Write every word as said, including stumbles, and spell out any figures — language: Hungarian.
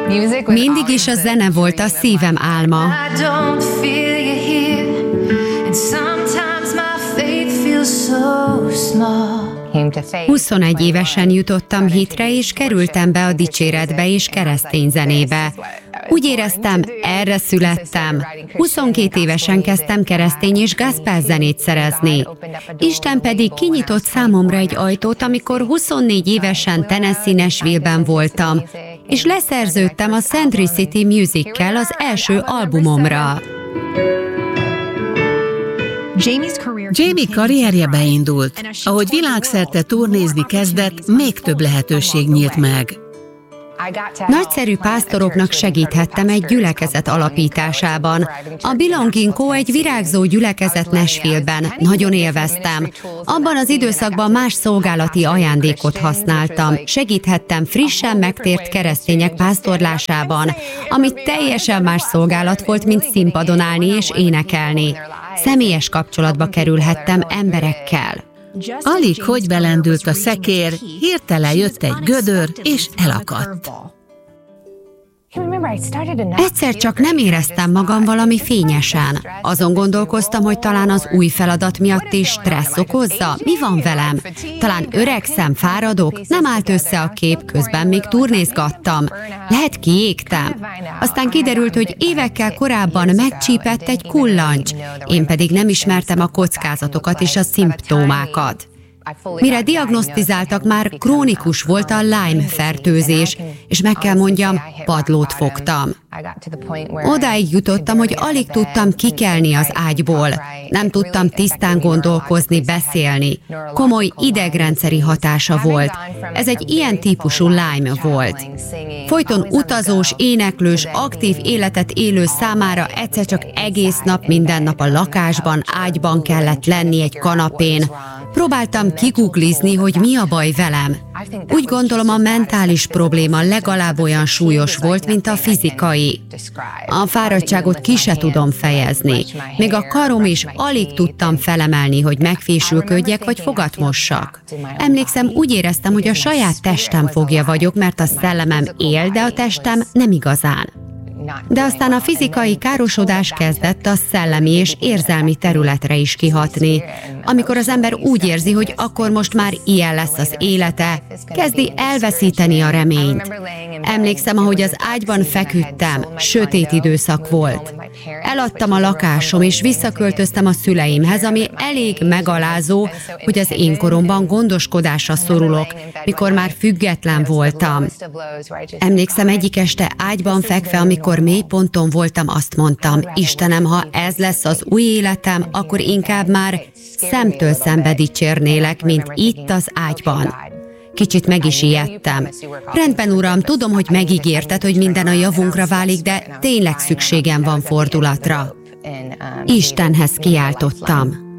Mindig is a zene volt a szívem álma. huszonegy évesen jutottam hitre, és kerültem be a dicséretbe és keresztény zenébe. Úgy éreztem, erre születtem. huszonkét évesen kezdtem keresztény és gospel zenét szerezni. Isten pedig kinyitott számomra egy ajtót, amikor huszonnégy évesen Tennessee Nashville-ben voltam, és leszerződtem a Century City Music-kel az első albumomra. Jamie karrierje beindult. Ahogy világszerte turnézni kezdett, még több lehetőség nyílt meg. Nagyszerű pásztoroknak segíthettem egy gyülekezet alapításában. A Belonging Co. egy virágzó gyülekezet Nashville-ben. Nagyon élveztem. Abban az időszakban más szolgálati ajándékot használtam. Segíthettem frissen megtért keresztények pásztorlásában, ami teljesen más szólgálat volt, mint színpadon állni és énekelni. Személyes kapcsolatba kerülhettem emberekkel. Alig, hogy belendült a szekér, hirtelen jött egy gödör, és elakadt. Egyszer csak nem éreztem magam valami fényesen. Azon gondolkoztam, hogy talán az új feladat miatt is stressz okozza. Mi van velem? Talán öregszem, fáradok, nem állt össze a kép, közben még turnézgattam. Lehet kiégtem. Aztán kiderült, hogy évekkel korábban megcsípett egy kullancs, én pedig nem ismertem a kockázatokat és a szimptomákat. Mire diagnosztizáltak, már krónikus volt a Lyme fertőzés, és meg kell mondjam, padlót fogtam. Odáig jutottam, hogy alig tudtam kikelni az ágyból. Nem tudtam tisztán gondolkozni, beszélni. Komoly idegrendszeri hatása volt. Ez egy ilyen típusú Lyme volt. Folyton utazós, éneklős, aktív életet élő számára egyszer csak egész nap, minden nap a lakásban, ágyban kellett lenni egy kanapén. Próbáltam kiguglizni, hogy mi a baj velem. Úgy gondolom, a mentális probléma legalább olyan súlyos volt, mint a fizikai. A fáradtságot ki se tudom fejezni. Még a karom is alig tudtam felemelni, hogy megfésülködjek vagy fogat mossak. Emlékszem, úgy éreztem, hogy a saját testem fogja vagyok, mert a szellemem él, de a testem nem igazán. De aztán a fizikai károsodás kezdett a szellemi és érzelmi területre is kihatni. Amikor az ember úgy érzi, hogy akkor most már ilyen lesz az élete, kezdi elveszíteni a reményt. Emlékszem, ahogy az ágyban feküdtem, sötét időszak volt. Eladtam a lakásom, és visszaköltöztem a szüleimhez, ami elég megalázó, hogy az én koromban gondoskodásra szorulok, mikor már független voltam. Emlékszem, egyik este ágyban fekve, amikor mélyponton voltam, azt mondtam, Istenem, ha ez lesz az új életem, akkor inkább már szemtől szembe dicsérnélek, mint itt az ágyban. Kicsit meg is ijedtem. Rendben, Uram, tudom, hogy megígérted, hogy minden a javunkra válik, de tényleg szükségem van fordulatra. Istenhez kiáltottam.